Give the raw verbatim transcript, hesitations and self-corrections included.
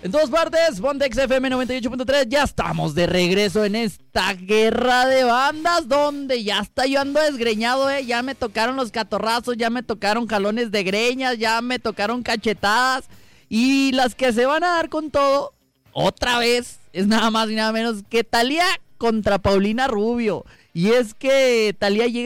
En todas partes, Pontex F M noventa y ocho punto tres, ya estamos de regreso en esta guerra de bandas donde ya está yo ando desgreñado, eh, ya me tocaron los catorrazos, ya me tocaron jalones de greñas, ya me tocaron cachetadas y las que se van a dar con todo, otra vez, es nada más y nada menos que Thalía contra Paulina Rubio. Y es que Thalía llega